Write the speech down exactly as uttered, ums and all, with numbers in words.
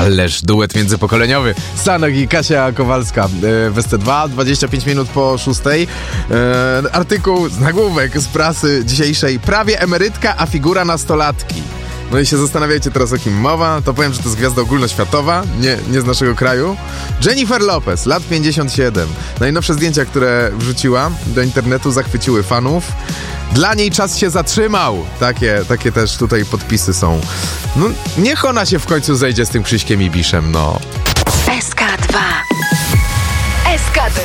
Ależ duet międzypokoleniowy. Sanok i Kasia Kowalska w S T dwa, dwadzieścia pięć minut po szóstej. E, artykuł z nagłówek z prasy dzisiejszej. Prawie emerytka, a figura nastolatki. No i się zastanawiajcie teraz, o kim mowa. To powiem, że to jest gwiazda ogólnoświatowa, nie, nie z naszego kraju. Jennifer Lopez, lat pięćdziesiąt siedem. Najnowsze zdjęcia, które wrzuciła do internetu, zachwyciły fanów. Dla niej czas się zatrzymał. Takie, takie też tutaj podpisy są. No, niech ona się w końcu zejdzie z tym Krzyśkiem Ibiszem, no. S K dwa. S K dwa.